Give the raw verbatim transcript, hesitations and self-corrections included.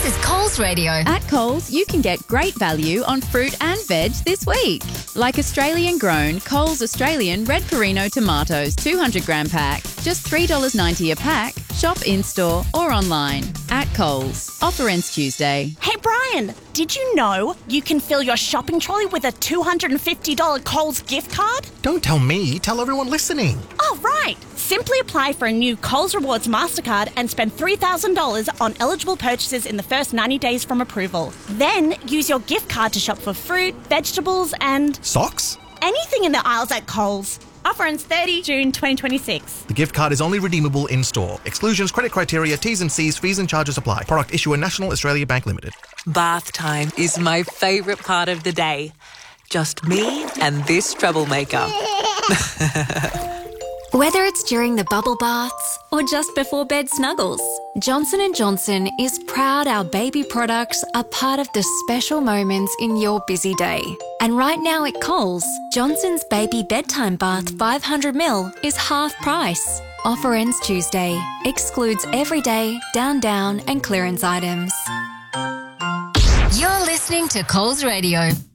This is Coles Radio. At Coles, you can get great value on fruit and veg this week. Like Australian-grown Coles Australian Red Perino tomatoes, two hundred gram pack, just three dollars ninety a pack. Shop in-store or online. At Coles. Offer ends Tuesday. Hey, Brian, did you know you can fill your shopping trolley with a two hundred fifty dollars Coles gift card? Don't tell me, tell everyone listening. Oh, right. Simply apply for a new Coles Rewards MasterCard and spend three thousand dollars on eligible purchases in the first ninety days from approval. Then use your gift card to shop for fruit, vegetables and... Socks? anything in the aisles at Coles. Offer ends thirtieth of June twenty twenty-six. The gift card is only redeemable in-store. Exclusions, credit criteria, T's and C's, fees and charges apply. Product issuer National Australia Bank Limited. Bath time is my favourite part of the day. Just me and this troublemaker. Whether it's during the bubble baths or just before bed snuggles, Johnson and Johnson is proud our baby products are part of the special moments in your busy day. And right now at Coles, Johnson's Baby Bedtime Bath five hundred milliliters is half price. Offer ends Tuesday. Excludes everyday, down down and clearance items. You're listening to Coles Radio.